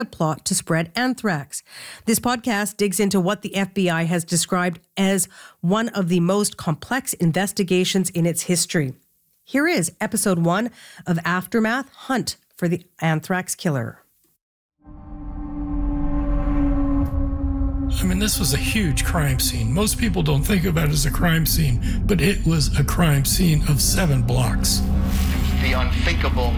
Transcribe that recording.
plot to spread anthrax. This podcast digs into what the FBI has described as one of the most complex investigations in its history. Here is episode 1 of Aftermath: Hunt for the Anthrax Killer. I mean, this was a huge crime scene. Most people don't think about it as a crime scene, but it was a crime scene of 7 blocks. The unthinkable